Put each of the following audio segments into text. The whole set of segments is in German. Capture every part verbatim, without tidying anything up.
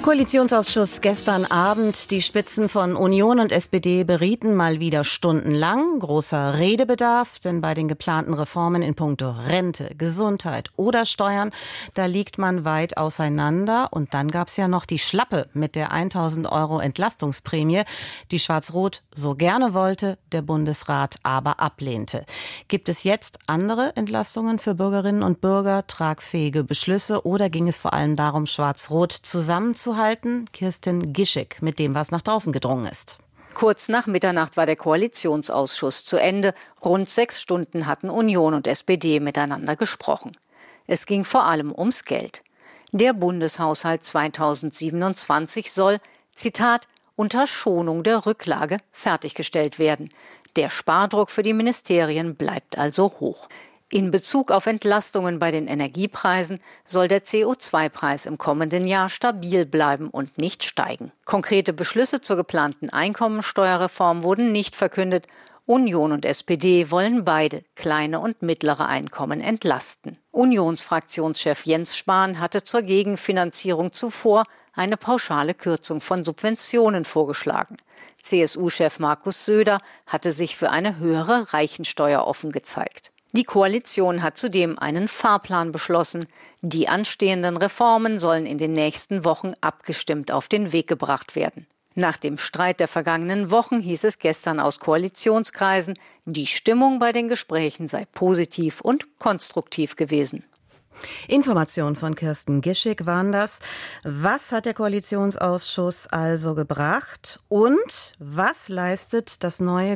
Koalitionsausschuss gestern Abend. Die Spitzen von Union und S P D berieten mal wieder stundenlang. Großer Redebedarf, denn bei den geplanten Reformen in puncto Rente, Gesundheit oder Steuern, da liegt man weit auseinander. Und dann gab's ja noch die Schlappe mit der tausend Euro Entlastungsprämie, die Schwarz-Rot so gerne wollte, der Bundesrat aber ablehnte. Gibt es jetzt andere Entlastungen für Bürgerinnen und Bürger, tragfähige Beschlüsse, oder ging es vor allem darum, Schwarz-Rot zusammenzuhalten? Kirsten Gischek mit dem, was nach draußen gedrungen ist. Kurz nach Mitternacht war der Koalitionsausschuss zu Ende. Rund sechs Stunden hatten Union und S P D miteinander gesprochen. Es ging vor allem ums Geld. Der Bundeshaushalt zweitausendsiebenundzwanzig soll, Zitat, unter Schonung der Rücklage fertiggestellt werden. Der Spardruck für die Ministerien bleibt also hoch. In Bezug auf Entlastungen bei den Energiepreisen soll der C O zwei Preis im kommenden Jahr stabil bleiben und nicht steigen. Konkrete Beschlüsse zur geplanten Einkommensteuerreform wurden nicht verkündet. Union und S P D wollen beide kleine und mittlere Einkommen entlasten. Unionsfraktionschef Jens Spahn hatte zur Gegenfinanzierung zuvor eine pauschale Kürzung von Subventionen vorgeschlagen. C S U-Chef Markus Söder hatte sich für eine höhere Reichensteuer offen gezeigt. Die Koalition hat zudem einen Fahrplan beschlossen. Die anstehenden Reformen sollen in den nächsten Wochen abgestimmt auf den Weg gebracht werden. Nach dem Streit der vergangenen Wochen hieß es gestern aus Koalitionskreisen, die Stimmung bei den Gesprächen sei positiv und konstruktiv gewesen. Informationen von Kirsten Gischek waren das. Was hat der Koalitionsausschuss also gebracht? Und was leistet das neue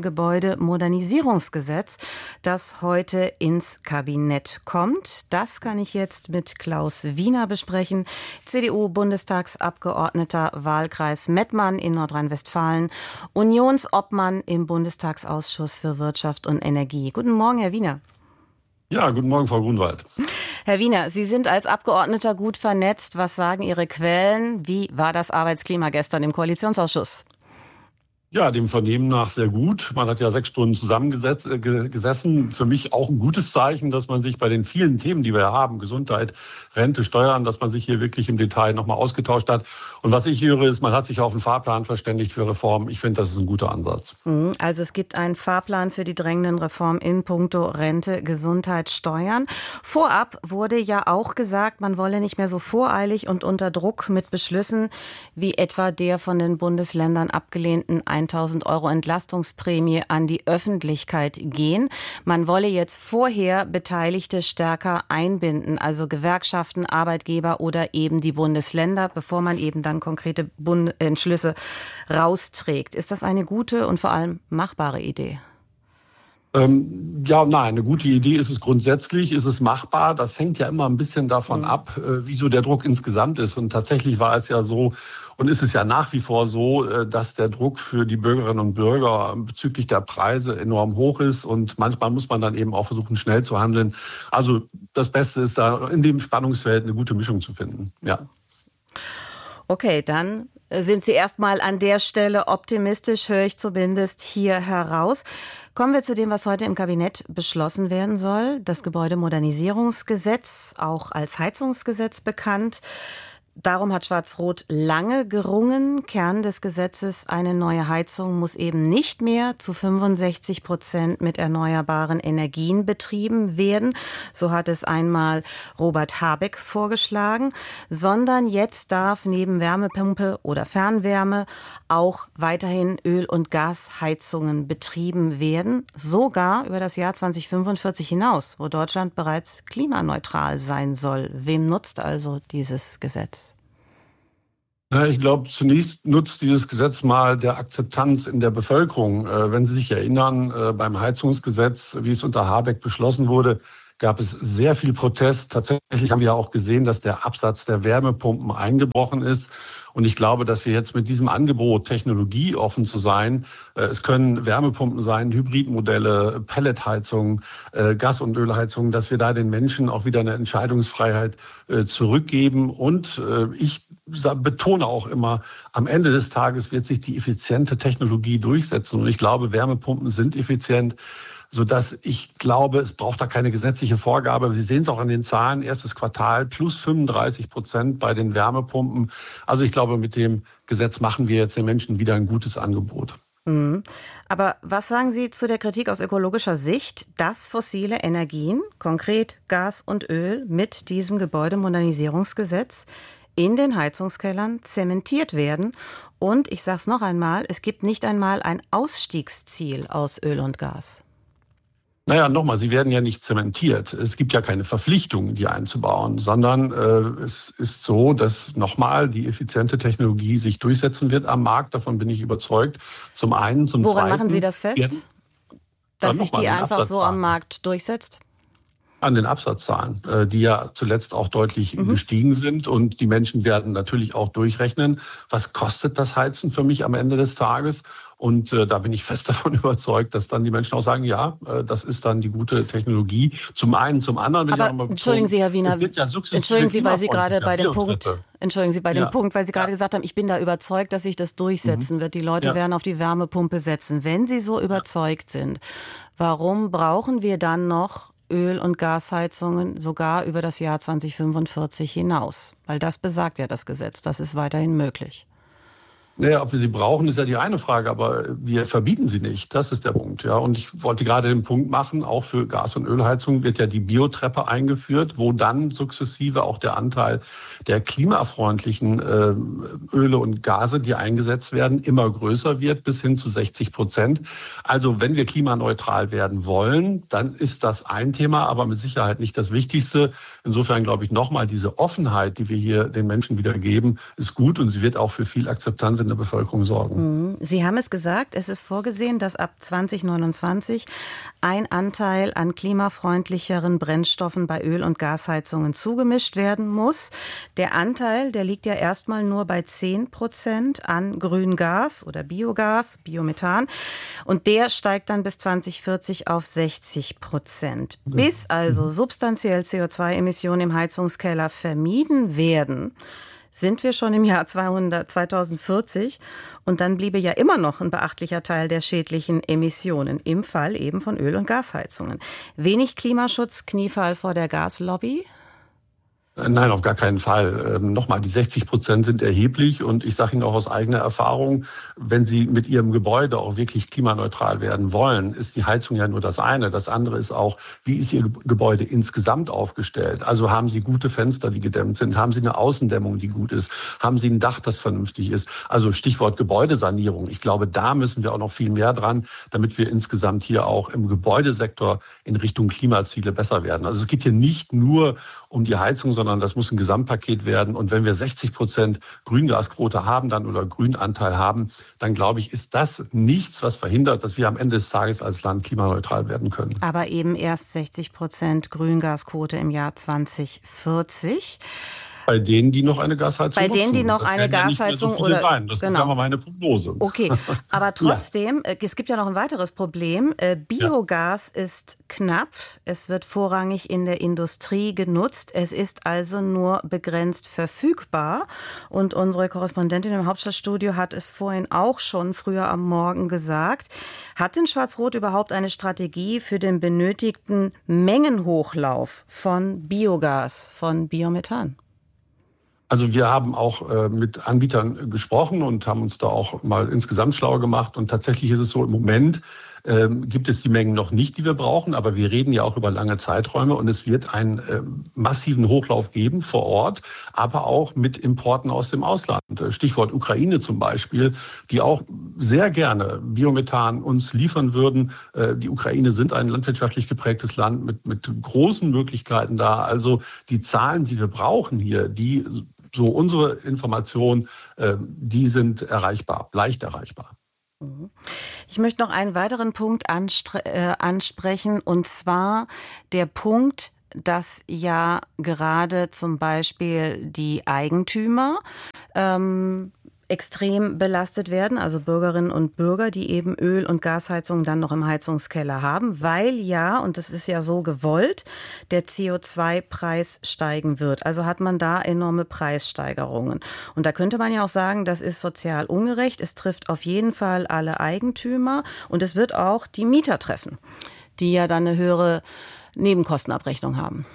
Gebäudemodernisierungsgesetz, das heute ins Kabinett kommt? Das kann ich jetzt mit Klaus Wiener besprechen, C D U-Bundestagsabgeordneter, Wahlkreis Mettmann in Nordrhein-Westfalen, Unionsobmann im Bundestagsausschuss für Wirtschaft und Energie. Guten Morgen, Herr Wiener. Ja, guten Morgen, Frau Grunwald. Herr Wiener, Sie sind als Abgeordneter gut vernetzt. Was sagen Ihre Quellen? Wie war das Arbeitsklima gestern im Koalitionsausschuss? Ja, dem Vernehmen nach sehr gut. Man hat ja sechs Stunden zusammengesessen. Für mich auch ein gutes Zeichen, dass man sich bei den vielen Themen, die wir haben, Gesundheit, Rente, Steuern, dass man sich hier wirklich im Detail nochmal ausgetauscht hat. Und was ich höre, ist, man hat sich auf einen Fahrplan verständigt für Reformen. Ich finde, das ist ein guter Ansatz. Also es gibt einen Fahrplan für die drängenden Reformen in puncto Rente, Gesundheit, Steuern. Vorab wurde ja auch gesagt, man wolle nicht mehr so voreilig und unter Druck mit Beschlüssen wie etwa der von den Bundesländern abgelehnten tausend Euro Entlastungsprämie an die Öffentlichkeit gehen. Man wolle jetzt vorher Beteiligte stärker einbinden, also Gewerkschaften, Arbeitgeber oder eben die Bundesländer, bevor man eben dann konkrete Bund- Entschlüsse rausträgt. Ist das eine gute und vor allem machbare Idee? Ähm, ja, nein, eine gute Idee ist es grundsätzlich, ist es machbar. Das hängt ja immer ein bisschen davon Mhm. ab, äh, wie so der Druck insgesamt ist. Und tatsächlich war es ja so und ist es ja nach wie vor so, äh, dass der Druck für die Bürgerinnen und Bürger bezüglich der Preise enorm hoch ist. Und manchmal muss man dann eben auch versuchen, schnell zu handeln. Also das Beste ist da, in dem Spannungsfeld eine gute Mischung zu finden. Ja. Okay, dann sind Sie erstmal an der Stelle optimistisch, höre ich zumindest hier heraus. Kommen wir zu dem, was heute im Kabinett beschlossen werden soll. Das Gebäudemodernisierungsgesetz, auch als Heizungsgesetz bekannt. Darum hat Schwarz-Rot lange gerungen. Kern des Gesetzes: eine neue Heizung muss eben nicht mehr zu fünfundsechzig Prozent mit erneuerbaren Energien betrieben werden. So hat es einmal Robert Habeck vorgeschlagen. Sondern jetzt darf neben Wärmepumpe oder Fernwärme auch weiterhin Öl- und Gasheizungen betrieben werden. Sogar über das Jahr zweitausendfünfundvierzig hinaus, wo Deutschland bereits klimaneutral sein soll. Wem nutzt also dieses Gesetz? Ja, ich glaube, zunächst nutzt dieses Gesetz mal der Akzeptanz in der Bevölkerung. Äh, wenn Sie sich erinnern, äh, beim Heizungsgesetz, wie es unter Habeck beschlossen wurde, gab es sehr viel Protest. Tatsächlich haben wir ja auch gesehen, dass der Absatz der Wärmepumpen eingebrochen ist. Und ich glaube, dass wir jetzt mit diesem Angebot, technologieoffen zu sein, äh, es können Wärmepumpen sein, Hybridmodelle, Pelletheizungen, äh, Gas- und Ölheizungen, dass wir da den Menschen auch wieder eine Entscheidungsfreiheit äh, zurückgeben. Und äh, ich betone auch immer, am Ende des Tages wird sich die effiziente Technologie durchsetzen. Und ich glaube, Wärmepumpen sind effizient. sodass ich glaube, es braucht da keine gesetzliche Vorgabe. Sie sehen es auch an den Zahlen, erstes Quartal plus fünfunddreißig Prozent bei den Wärmepumpen. Also ich glaube, mit dem Gesetz machen wir jetzt den Menschen wieder ein gutes Angebot. Mhm. Aber was sagen Sie zu der Kritik aus ökologischer Sicht, dass fossile Energien, konkret Gas und Öl, mit diesem Gebäudemodernisierungsgesetz in den Heizungskellern zementiert werden? Und ich sage es noch einmal, es gibt nicht einmal ein Ausstiegsziel aus Öl und Gas. Naja, nochmal, sie werden ja nicht zementiert. Es gibt ja keine Verpflichtung, die einzubauen, sondern äh, es ist so, dass nochmal die effiziente Technologie sich durchsetzen wird am Markt. Davon bin ich überzeugt. Zum einen, zum Woran Zweiten. machen Sie das fest, werden, dass sich die einfach so am Markt durchsetzt? An den Absatzzahlen, die ja zuletzt auch deutlich mhm. gestiegen sind. Und die Menschen werden natürlich auch durchrechnen, was kostet das Heizen für mich am Ende des Tages. Und äh, da bin ich fest davon überzeugt, dass dann die Menschen auch sagen, ja, äh, das ist dann die gute Technologie. Zum einen, zum anderen. Aber ich entschuldigen Sie, Herr Wiener, ja entschuldigen Sie, weil Sie gerade bei dem Punkt, entschuldigen Sie bei dem ja. Punkt, weil Sie gerade ja. gesagt haben, ich bin da überzeugt, dass sich das durchsetzen mhm. wird. Die Leute ja. werden auf die Wärmepumpe setzen. Wenn Sie so überzeugt ja. sind, warum brauchen wir dann noch Öl- und Gasheizungen sogar über das Jahr zweitausendfünfundvierzig hinaus? Weil das besagt ja das Gesetz, das ist weiterhin möglich. Naja, ob wir sie brauchen, ist ja die eine Frage, aber wir verbieten sie nicht. Das ist der Punkt. Ja. Und ich wollte gerade den Punkt machen, auch für Gas- und Ölheizung wird ja die Biotreppe eingeführt, wo dann sukzessive auch der Anteil der klimafreundlichen äh, Öle und Gase, die eingesetzt werden, immer größer wird, bis hin zu sechzig Prozent. Also wenn wir klimaneutral werden wollen, dann ist das ein Thema, aber mit Sicherheit nicht das Wichtigste. Insofern glaube ich nochmal, diese Offenheit, die wir hier den Menschen wieder geben, ist gut und sie wird auch für viel Akzeptanz in der Bevölkerung sorgen. Sie haben es gesagt, es ist vorgesehen, dass ab zweitausendneunundzwanzig ein Anteil an klimafreundlicheren Brennstoffen bei Öl- und Gasheizungen zugemischt werden muss. Der Anteil, der liegt ja erstmal nur bei zehn Prozent an Grüngas oder Biogas, Biomethan. Und der steigt dann bis zweitausendvierzig auf sechzig Prozent. Bis also substanziell C O zwei Emissionen im Heizungskeller vermieden werden, sind wir schon im Jahr zweitausendvierzig und dann bliebe ja immer noch ein beachtlicher Teil der schädlichen Emissionen, im Fall eben von Öl- und Gasheizungen. Wenig Klimaschutz, Kniefall vor der Gaslobby? Nein, auf gar keinen Fall. Ähm, nochmal, die sechzig Prozent sind erheblich und ich sage Ihnen auch aus eigener Erfahrung, wenn Sie mit Ihrem Gebäude auch wirklich klimaneutral werden wollen, ist die Heizung ja nur das eine. Das andere ist auch, wie ist Ihr Gebäude insgesamt aufgestellt? Also haben Sie gute Fenster, die gedämmt sind? Haben Sie eine Außendämmung, die gut ist? Haben Sie ein Dach, das vernünftig ist? Also Stichwort Gebäudesanierung. Ich glaube, da müssen wir auch noch viel mehr dran, damit wir insgesamt hier auch im Gebäudesektor in Richtung Klimaziele besser werden. Also es geht hier nicht nur um die Heizung, sondern das muss ein Gesamtpaket werden. Und wenn wir sechzig Prozent Grüngasquote haben dann oder Grünanteil haben, dann glaube ich, ist das nichts, was verhindert, dass wir am Ende des Tages als Land klimaneutral werden können. Aber eben erst sechzig Prozent Grüngasquote im Jahr zweitausendvierzig. Bei denen, die noch eine Gasheizung Bei denen, die noch das eine Gasheizung ja so oder sein. Das genau. ist aber meine Prognose. Okay, aber trotzdem, ja. es gibt ja noch ein weiteres Problem. Biogas ja. ist knapp. Es wird vorrangig in der Industrie genutzt. Es ist also nur begrenzt verfügbar. Und unsere Korrespondentin im Hauptstadtstudio hat es vorhin auch schon früher am Morgen gesagt. Hat denn Schwarz-Rot überhaupt eine Strategie für den benötigten Mengenhochlauf von Biogas, von Biomethan? Also wir haben auch äh, mit Anbietern gesprochen und haben uns da auch mal insgesamt schlau gemacht. Und tatsächlich ist es so, im Moment ähm, gibt es die Mengen noch nicht, die wir brauchen. Aber wir reden ja auch über lange Zeiträume und es wird einen äh, massiven Hochlauf geben vor Ort, aber auch mit Importen aus dem Ausland. Stichwort Ukraine zum Beispiel, die auch sehr gerne Biomethan uns liefern würden. Äh, die Ukraine sind ein landwirtschaftlich geprägtes Land mit, mit großen Möglichkeiten da. Also die Zahlen, die wir brauchen hier, die so unsere Informationen, äh, die sind erreichbar, leicht erreichbar. Ich möchte noch einen weiteren Punkt anstre- äh, ansprechen, und zwar der Punkt, dass ja gerade zum Beispiel die Eigentümer ähm, extrem belastet werden, also Bürgerinnen und Bürger, die eben Öl- und Gasheizungen dann noch im Heizungskeller haben, weil ja, und das ist ja so gewollt, der C O zwei Preis steigen wird. Also hat man da enorme Preissteigerungen. Und da könnte man ja auch sagen, das ist sozial ungerecht. Es trifft auf jeden Fall alle Eigentümer und es wird auch die Mieter treffen. die ja dann eine höhere Nebenkostenabrechnung haben.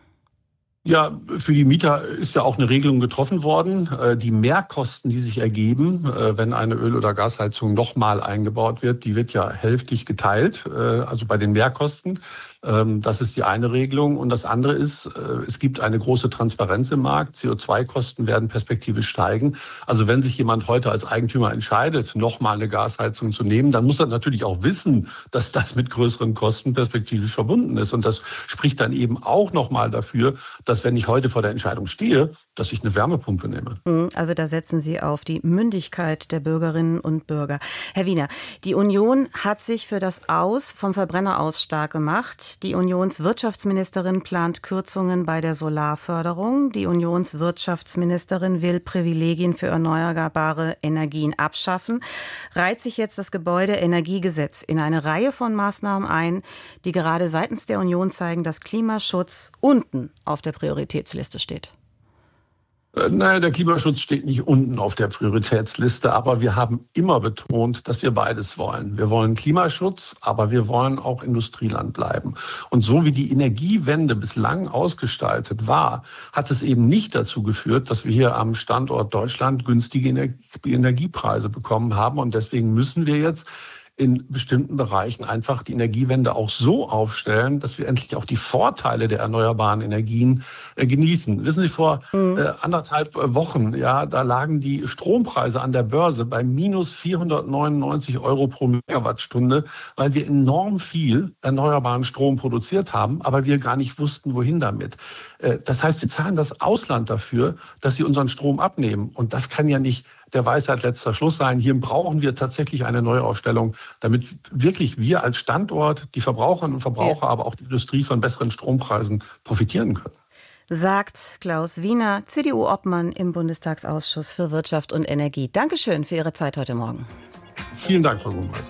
Ja, für die Mieter ist ja auch eine Regelung getroffen worden. Die Mehrkosten, die sich ergeben, wenn eine Öl- oder Gasheizung nochmal eingebaut wird, die wird ja hälftig geteilt, also bei den Mehrkosten. Das ist die eine Regelung. Und das andere ist, es gibt eine große Transparenz im Markt. C O zwei Kosten werden perspektivisch steigen. Also wenn sich jemand heute als Eigentümer entscheidet, nochmal eine Gasheizung zu nehmen, dann muss er natürlich auch wissen, dass das mit größeren Kosten perspektivisch verbunden ist. Und das spricht dann eben auch nochmal dafür, dass wenn ich heute vor der Entscheidung stehe, dass ich eine Wärmepumpe nehme. Also da setzen Sie auf die Mündigkeit der Bürgerinnen und Bürger. Herr Wiener, die Union hat sich für das Aus vom Verbrenner aus stark gemacht. Die Unionswirtschaftsministerin plant Kürzungen bei der Solarförderung. Die Unionswirtschaftsministerin will Privilegien für erneuerbare Energien abschaffen. Reiht sich jetzt das Gebäudeenergiegesetz in eine Reihe von Maßnahmen ein, die gerade seitens der Union zeigen, dass Klimaschutz unten auf der Prioritätsliste steht? Nein, der Klimaschutz steht nicht unten auf der Prioritätsliste, aber wir haben immer betont, dass wir beides wollen. Wir wollen Klimaschutz, aber wir wollen auch Industrieland bleiben. Und so wie die Energiewende bislang ausgestaltet war, hat es eben nicht dazu geführt, dass wir hier am Standort Deutschland günstige Energiepreise bekommen haben. Und deswegen müssen wir jetzt in bestimmten Bereichen einfach die Energiewende auch so aufstellen, dass wir endlich auch die Vorteile der erneuerbaren Energien äh, genießen. Wissen Sie, vor mhm. äh, anderthalb Wochen, ja, da lagen die Strompreise an der Börse bei minus vierhundertneunundneunzig Euro pro Megawattstunde, weil wir enorm viel erneuerbaren Strom produziert haben, aber wir gar nicht wussten, wohin damit. Äh, das heißt, wir zahlen das Ausland dafür, dass sie unseren Strom abnehmen. Und das kann ja nicht der Weisheit letzter Schluss sein. Hier brauchen wir tatsächlich eine Neuausstellung, damit wirklich wir als Standort, die Verbraucherinnen und Verbraucher, ja. aber auch die Industrie von besseren Strompreisen profitieren können. Sagt Klaus Wiener, C D U-Obmann im Bundestagsausschuss für Wirtschaft und Energie. Dankeschön für Ihre Zeit heute Morgen. Vielen Dank, Frau Grunwald.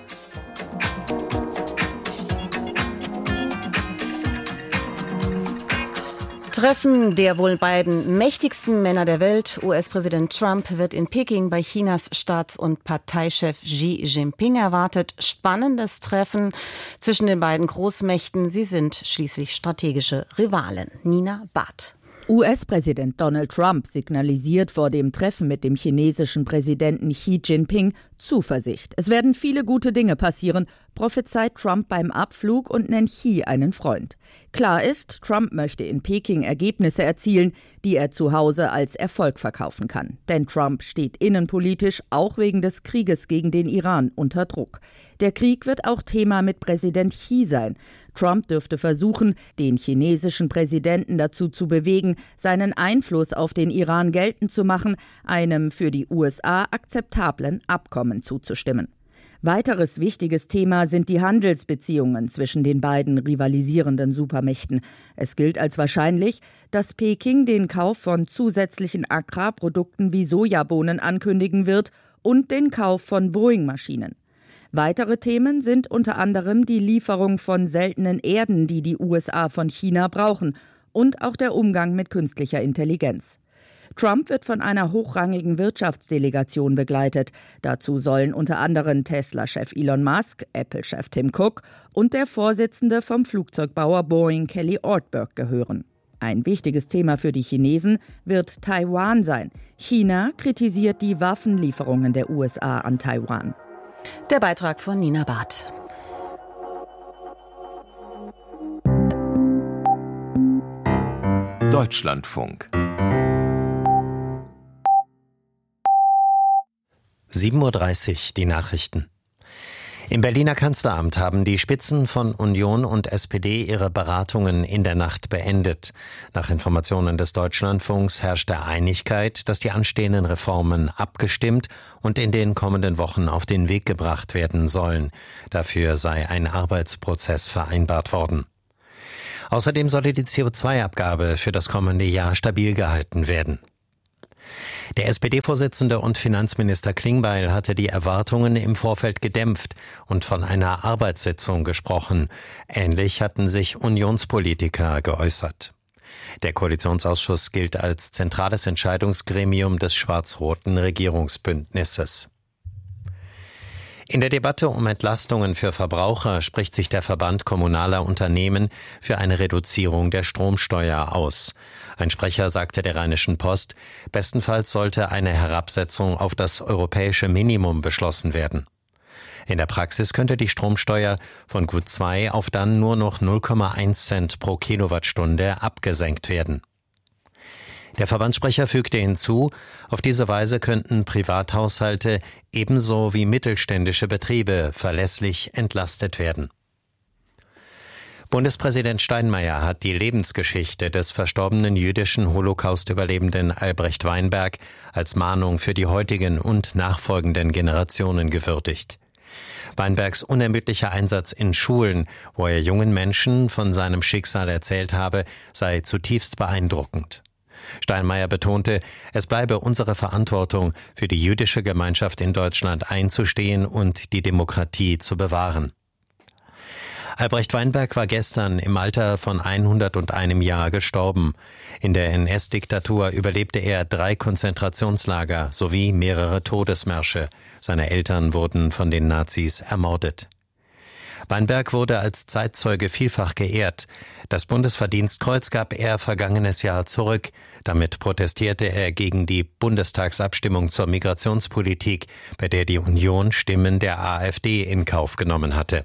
Treffen der wohl beiden mächtigsten Männer der Welt. U S-Präsident Trump wird in Peking bei Chinas Staats- und Parteichef Xi Jinping erwartet. Spannendes Treffen zwischen den beiden Großmächten. Sie sind schließlich strategische Rivalen. Nina Barth. U S-Präsident Donald Trump signalisiert vor dem Treffen mit dem chinesischen Präsidenten Xi Jinping Zuversicht. Es werden viele gute Dinge passieren, prophezeit Trump beim Abflug und nennt Xi einen Freund. Klar ist, Trump möchte in Peking Ergebnisse erzielen, die er zu Hause als Erfolg verkaufen kann. Denn Trump steht innenpolitisch auch wegen des Krieges gegen den Iran unter Druck. Der Krieg wird auch Thema mit Präsident Xi sein. Trump dürfte versuchen, den chinesischen Präsidenten dazu zu bewegen, seinen Einfluss auf den Iran geltend zu machen, einem für die U S A akzeptablen Abkommen zuzustimmen. Weiteres wichtiges Thema sind die Handelsbeziehungen zwischen den beiden rivalisierenden Supermächten. Es gilt als wahrscheinlich, dass Peking den Kauf von zusätzlichen Agrarprodukten wie Sojabohnen ankündigen wird und den Kauf von Boeing-Maschinen. Weitere Themen sind unter anderem die Lieferung von seltenen Erden, die die U S A von China brauchen, und auch der Umgang mit künstlicher Intelligenz. Trump wird von einer hochrangigen Wirtschaftsdelegation begleitet. Dazu sollen unter anderem Tesla-Chef Elon Musk, Apple-Chef Tim Cook und der Vorsitzende vom Flugzeugbauer Boeing Kelly Ortberg gehören. Ein wichtiges Thema für die Chinesen wird Taiwan sein. China kritisiert die Waffenlieferungen der U S A an Taiwan. Der Beitrag von Nina Barth. Deutschlandfunk. sieben Uhr dreißig, die Nachrichten. Im Berliner Kanzleramt haben die Spitzen von Union und S P D ihre Beratungen in der Nacht beendet. Nach Informationen des Deutschlandfunks herrschte Einigkeit, dass die anstehenden Reformen abgestimmt und in den kommenden Wochen auf den Weg gebracht werden sollen. Dafür sei ein Arbeitsprozess vereinbart worden. Außerdem solle die C O zwei Abgabe für das kommende Jahr stabil gehalten werden. Der S P D-Vorsitzende und Finanzminister Klingbeil hatte die Erwartungen im Vorfeld gedämpft und von einer Arbeitssitzung gesprochen. Ähnlich hatten sich Unionspolitiker geäußert. Der Koalitionsausschuss gilt als zentrales Entscheidungsgremium des schwarz-roten Regierungsbündnisses. In der Debatte um Entlastungen für Verbraucher spricht sich der Verband kommunaler Unternehmen für eine Reduzierung der Stromsteuer aus. Ein Sprecher sagte der Rheinischen Post, bestenfalls sollte eine Herabsetzung auf das europäische Minimum beschlossen werden. In der Praxis könnte die Stromsteuer von gut zwei auf dann nur noch null Komma eins Cent pro Kilowattstunde abgesenkt werden. Der Verbandssprecher fügte hinzu, auf diese Weise könnten Privathaushalte ebenso wie mittelständische Betriebe verlässlich entlastet werden. Bundespräsident Steinmeier hat die Lebensgeschichte des verstorbenen jüdischen Holocaust-Überlebenden Albrecht Weinberg als Mahnung für die heutigen und nachfolgenden Generationen gewürdigt. Weinbergs unermüdlicher Einsatz in Schulen, wo er jungen Menschen von seinem Schicksal erzählt habe, sei zutiefst beeindruckend. Steinmeier betonte, es bleibe unsere Verantwortung, für die jüdische Gemeinschaft in Deutschland einzustehen und die Demokratie zu bewahren. Albrecht Weinberg war gestern im Alter von hunderteins Jahr gestorben. In der N S-Diktatur überlebte er drei Konzentrationslager sowie mehrere Todesmärsche. Seine Eltern wurden von den Nazis ermordet. Weinberg wurde als Zeitzeuge vielfach geehrt. Das Bundesverdienstkreuz gab er vergangenes Jahr zurück. Damit protestierte er gegen die Bundestagsabstimmung zur Migrationspolitik, bei der die Union Stimmen der AfD in Kauf genommen hatte.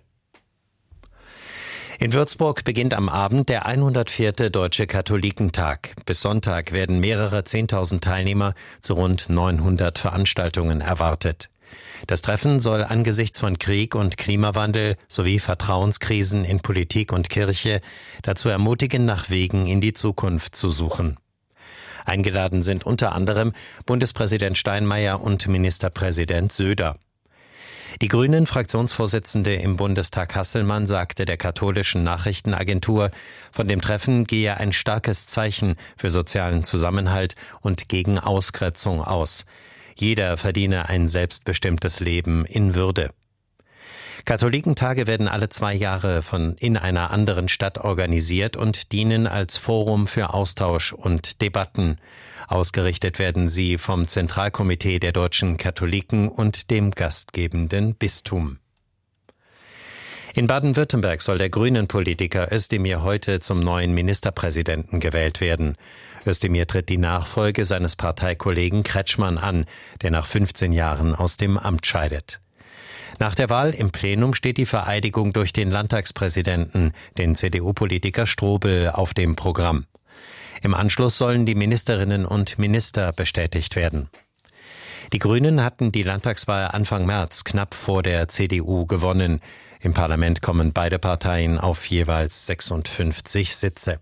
In Würzburg beginnt am Abend der hundertvierte Deutsche Katholikentag. Bis Sonntag werden mehrere Zehntausend Teilnehmer zu rund neunhundert Veranstaltungen erwartet. Das Treffen soll angesichts von Krieg und Klimawandel sowie Vertrauenskrisen in Politik und Kirche dazu ermutigen, nach Wegen in die Zukunft zu suchen. Eingeladen sind unter anderem Bundespräsident Steinmeier und Ministerpräsident Söder. Die Grünen-Fraktionsvorsitzende im Bundestag Hasselmann sagte der katholischen Nachrichtenagentur, von dem Treffen gehe ein starkes Zeichen für sozialen Zusammenhalt und gegen Ausgrenzung aus. Jeder verdiene ein selbstbestimmtes Leben in Würde. Katholikentage werden alle zwei Jahre von in einer anderen Stadt organisiert und dienen als Forum für Austausch und Debatten. Ausgerichtet werden sie vom Zentralkomitee der deutschen Katholiken und dem gastgebenden Bistum. In Baden-Württemberg soll der Grünen-Politiker Özdemir heute zum neuen Ministerpräsidenten gewählt werden. Özdemir tritt die Nachfolge seines Parteikollegen Kretschmann an, der nach fünfzehn Jahren aus dem Amt scheidet. Nach der Wahl im Plenum steht die Vereidigung durch den Landtagspräsidenten, den C D U-Politiker Strobel, auf dem Programm. Im Anschluss sollen die Ministerinnen und Minister bestätigt werden. Die Grünen hatten die Landtagswahl Anfang März knapp vor der C D U gewonnen. Im Parlament kommen beide Parteien auf jeweils sechsundfünfzig Sitze.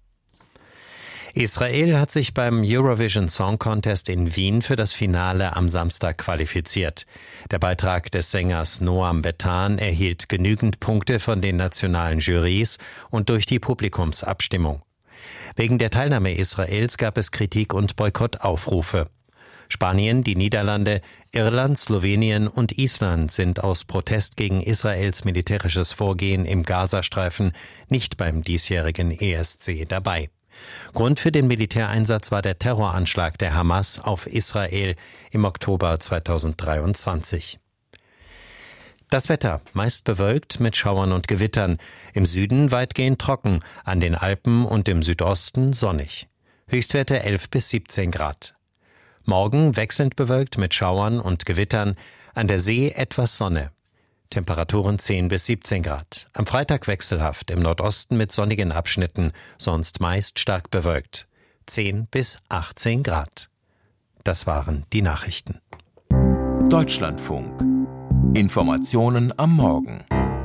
Israel hat sich beim Eurovision Song Contest in Wien für das Finale am Samstag qualifiziert. Der Beitrag des Sängers Noam Betan erhielt genügend Punkte von den nationalen Jurys und durch die Publikumsabstimmung. Wegen der Teilnahme Israels gab es Kritik und Boykottaufrufe. Spanien, die Niederlande, Irland, Slowenien und Island sind aus Protest gegen Israels militärisches Vorgehen im Gazastreifen nicht beim diesjährigen E S C dabei. Grund für den Militäreinsatz war der Terroranschlag der Hamas auf Israel im Oktober zweitausenddreiundzwanzig. Das Wetter, meist bewölkt mit Schauern und Gewittern, im Süden weitgehend trocken, an den Alpen und im Südosten sonnig. Höchstwerte elf bis siebzehn Grad. Morgen wechselnd bewölkt mit Schauern und Gewittern, an der See etwas Sonne. Temperaturen zehn bis siebzehn Grad. Am Freitag wechselhaft, im Nordosten mit sonnigen Abschnitten, sonst meist stark bewölkt. zehn bis achtzehn Grad. Das waren die Nachrichten. Deutschlandfunk. Informationen am Morgen.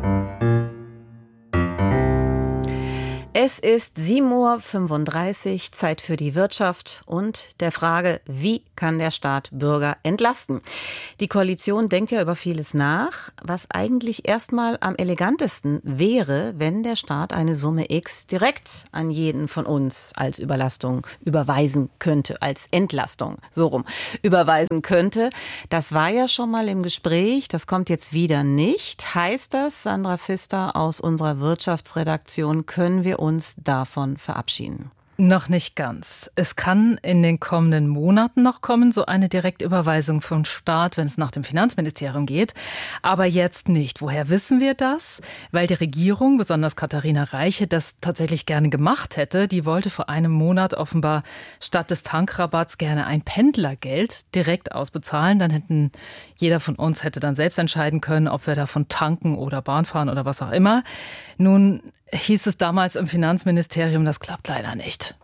Es ist sieben Uhr fünfunddreißig, Zeit für die Wirtschaft und der Frage, wie kann der Staat Bürger entlasten? Die Koalition denkt ja über vieles nach, was eigentlich erstmal am elegantesten wäre, wenn der Staat eine Summe X direkt an jeden von uns als Überlastung überweisen könnte, als Entlastung, so rum, überweisen könnte. Das war ja schon mal im Gespräch, das kommt jetzt wieder nicht. Heißt das, Sandra Pfister aus unserer Wirtschaftsredaktion, können wir uns davon verabschieden? Noch nicht ganz. Es kann in den kommenden Monaten noch kommen, so eine Direktüberweisung vom Staat, wenn es nach dem Finanzministerium geht. Aber jetzt nicht. Woher wissen wir das? Weil die Regierung, besonders Katharina Reiche, das tatsächlich gerne gemacht hätte. Die wollte vor einem Monat offenbar statt des Tankrabatts gerne ein Pendlergeld direkt ausbezahlen. Dann hätten jeder von uns hätte dann selbst entscheiden können, ob wir davon tanken oder Bahn fahren oder was auch immer. Nun hieß es damals im Finanzministerium, das klappt leider nicht.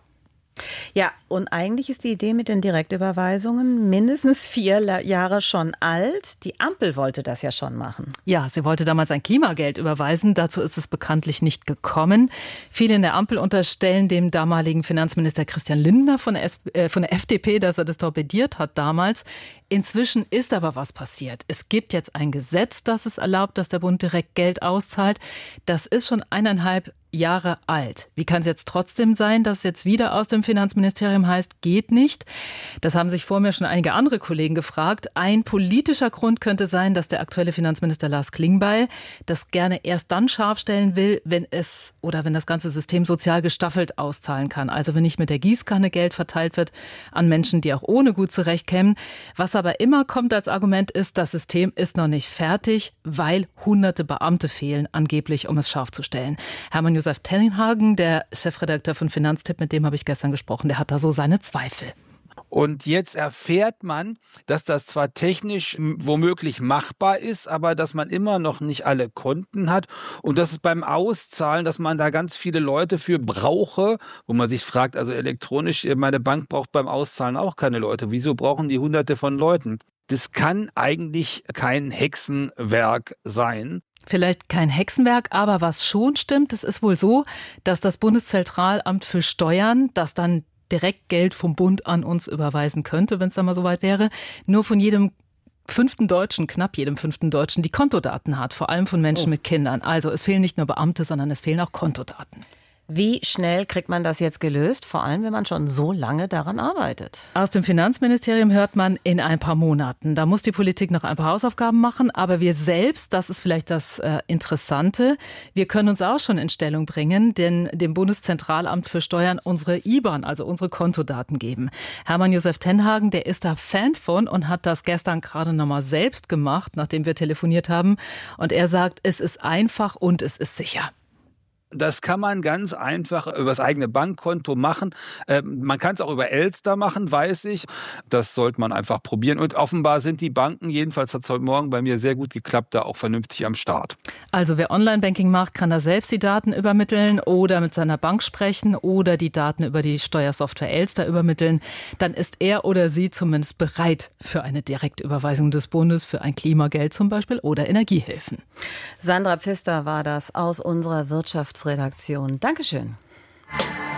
Ja, und eigentlich ist die Idee mit den Direktüberweisungen mindestens vier Jahre schon alt. Die Ampel wollte das ja schon machen. Ja, sie wollte damals ein Klimageld überweisen. Dazu ist es bekanntlich nicht gekommen. Viele in der Ampel unterstellen dem damaligen Finanzminister Christian Lindner von der, S- äh, von der F D P, dass er das torpediert hat damals. Inzwischen ist aber was passiert. Es gibt jetzt ein Gesetz, das es erlaubt, dass der Bund direkt Geld auszahlt. Das ist schon eineinhalb Jahre alt. Wie kann es jetzt trotzdem sein, dass es jetzt wieder aus dem Finanzministerium heißt, geht nicht? Das haben sich vor mir schon einige andere Kollegen gefragt. Ein politischer Grund könnte sein, dass der aktuelle Finanzminister Lars Klingbeil das gerne erst dann scharf stellen will, wenn es oder wenn das ganze System sozial gestaffelt auszahlen kann. Also wenn nicht mit der Gießkanne Geld verteilt wird an Menschen, die auch ohne gut zurechtkämen. Was aber immer kommt als Argument ist, das System ist noch nicht fertig, weil hunderte Beamte fehlen, angeblich, um es scharf zu stellen. Hermann Josef Tenhagen, der Chefredakteur von Finanztipp, mit dem habe ich gestern gesprochen, der hat da so seine Zweifel. Und jetzt erfährt man, dass das zwar technisch womöglich machbar ist, aber dass man immer noch nicht alle Konten hat und dass es beim Auszahlen, dass man da ganz viele Leute für brauche, wo man sich fragt, also elektronisch, meine Bank braucht beim Auszahlen auch keine Leute. Wieso brauchen die hunderte von Leuten? Das kann eigentlich kein Hexenwerk sein. Vielleicht kein Hexenwerk, aber was schon stimmt, es ist wohl so, dass das Bundeszentralamt für Steuern, das dann direkt Geld vom Bund an uns überweisen könnte, wenn es dann mal soweit wäre, nur von jedem fünften Deutschen, knapp jedem fünften Deutschen, die Kontodaten hat, vor allem von Menschen oh. mit Kindern. Also es fehlen nicht nur Beamte, sondern es fehlen auch Kontodaten. Wie schnell kriegt man das jetzt gelöst, vor allem wenn man schon so lange daran arbeitet? Aus dem Finanzministerium hört man in ein paar Monaten. Da muss die Politik noch ein paar Hausaufgaben machen, aber wir selbst, das ist vielleicht das äh, Interessante, wir können uns auch schon in Stellung bringen, denn dem Bundeszentralamt für Steuern unsere I B A N, also unsere Kontodaten geben. Hermann Josef Tenhagen, der ist da Fan von und hat das gestern gerade nochmal selbst gemacht, nachdem wir telefoniert haben. Und er sagt, es ist einfach und es ist sicher. Das kann man ganz einfach über das eigene Bankkonto machen. Ähm, man kann es auch über Elster machen, weiß ich. Das sollte man einfach probieren. Und offenbar sind die Banken, jedenfalls hat es heute Morgen bei mir sehr gut geklappt, da auch vernünftig am Start. Also wer Online-Banking macht, kann da selbst die Daten übermitteln oder mit seiner Bank sprechen oder die Daten über die Steuersoftware Elster übermitteln. Dann ist er oder sie zumindest bereit für eine Direktüberweisung des Bundes, für ein Klimageld zum Beispiel oder Energiehilfen. Sandra Pfister war das aus unserer Wirtschaftsredaktion. Dankeschön.